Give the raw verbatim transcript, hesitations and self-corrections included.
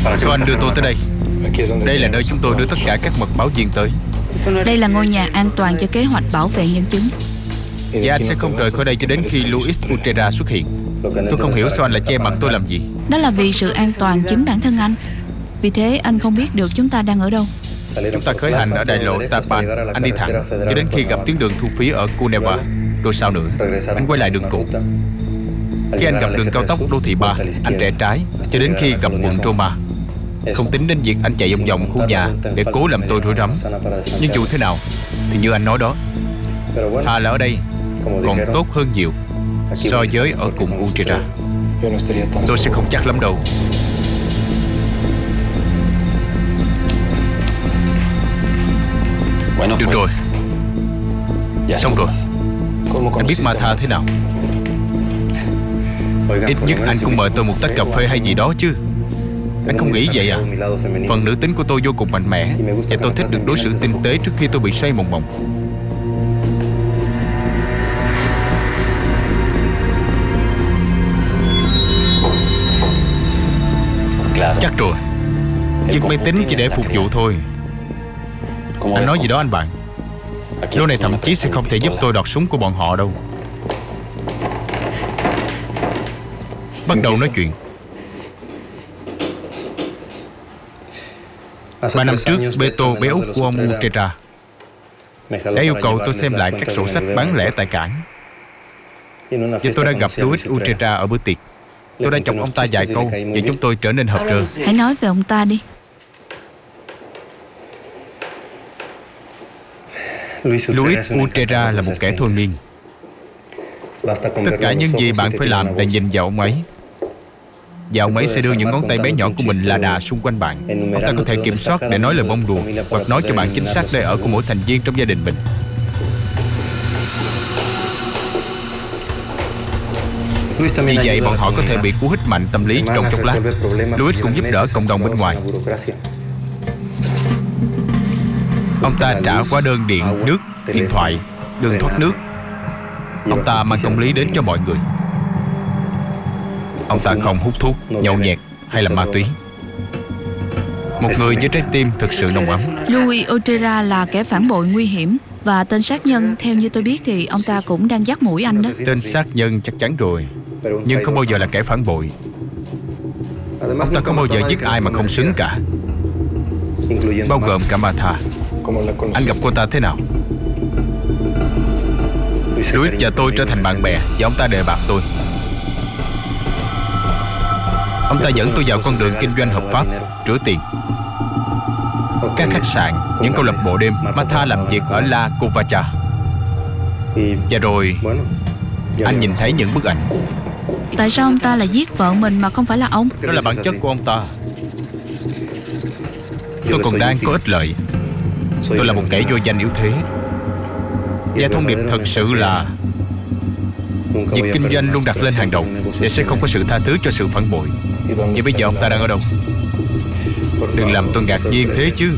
Sao anh đưa tôi tới đây? Đây là nơi chúng tôi đưa tất cả các mật báo viên tới. Đây là ngôi nhà an toàn cho kế hoạch bảo vệ nhân chứng. Và anh sẽ không rời khỏi đây cho đến khi Luis Utrera xuất hiện. Tôi không hiểu sao anh lại che mặt tôi làm gì. Đó là vì sự an toàn chính bản thân anh. Vì thế anh không biết được chúng ta đang ở đâu. Chúng ta khởi hành ở đại lộ Tapan. Anh đi thẳng cho đến khi gặp tuyến đường thu phí ở Cuneva. Rồi sao nữa, anh quay lại đường cũ. Khi anh gặp đường cao tốc đô thị ba, anh rẽ trái cho đến khi gặp quận Roma. Không tính đến việc anh chạy vòng vòng khu nhà để cố làm tôi rối rắm. Nhưng dù thế nào thì như anh nói đó, thà là ở đây còn tốt hơn nhiều so với ở cùng Utrera. Tôi sẽ không chắc lắm đâu. Được rồi, xong rồi. Anh biết Martha thế nào? Ít nhất anh cũng mời tôi một tách cà phê hay gì đó chứ. Anh không nghĩ vậy à? Phần nữ tính của tôi vô cùng mạnh mẽ, và tôi thích được đối xử tinh tế trước khi tôi bị xoay mòng mòng. Chắc rồi. Chiếc máy tính chỉ để phục vụ thôi. Anh nói gì đó anh bạn. Lô này thậm chí sẽ không thể giúp tôi đoạt súng của bọn họ đâu. Bắt đầu nói chuyện. Ba năm trước, Beto bé út của ông Utrera đã yêu cầu tôi xem lại các sổ sách bán lẻ tại cảng. Và tôi đã gặp Luis Utrera ở bữa tiệc. Tôi đã chọc ông ta vài câu và chúng tôi trở nên hợp rơ. Hãy nói về ông ta đi. Luis Utrera là một kẻ thôi miên. Tất cả những gì bạn phải làm là nhìn vào ông ấy, và ông ấy sẽ đưa những ngón tay bé nhỏ của mình là đà xung quanh bạn. Ông ta có thể kiểm soát để nói lời bông đùa, hoặc nói cho bạn chính xác nơi ở của mỗi thành viên trong gia đình mình. Vì vậy bọn họ có thể bị cú hích mạnh tâm lý trong chốc lát. Luis cũng giúp đỡ cộng đồng bên ngoài. Ông ta trả hóa đơn điện, nước, điện thoại, đường thoát nước. Ông ta mang công lý đến cho mọi người. Ông ta không hút thuốc, nhậu nhẹt hay là ma túy. Một người với trái tim thực sự nồng ấm. Luis Utrera là kẻ phản bội nguy hiểm. Và tên sát nhân, theo như tôi biết thì ông ta cũng đang dắt mũi anh đó. Tên sát nhân chắc chắn rồi, nhưng không bao giờ là kẻ phản bội. Ông ta không bao giờ giết ai mà không xứng cả, bao gồm cả Martha. Anh gặp cô ta thế nào? Luis và tôi trở thành bạn bè, và ông ta đề bạt tôi. Ông ta dẫn tôi vào con đường kinh doanh hợp pháp, rửa tiền, các khách sạn, những câu lạc bộ đêm. Martha làm việc ở La Covacha. Và rồi anh nhìn thấy những bức ảnh. Tại sao ông ta lại giết vợ mình mà không phải là ông? Đó là bản chất của ông ta. Tôi còn đang có ích lợi. Tôi là một kẻ vô danh yếu thế. Và thông điệp thật sự là việc kinh doanh luôn đặt lên hàng đầu, và sẽ không có sự tha thứ cho sự phản bội. Vậy bây giờ ông ta đang ở đâu? Đừng làm tôi ngạc nhiên thế chứ.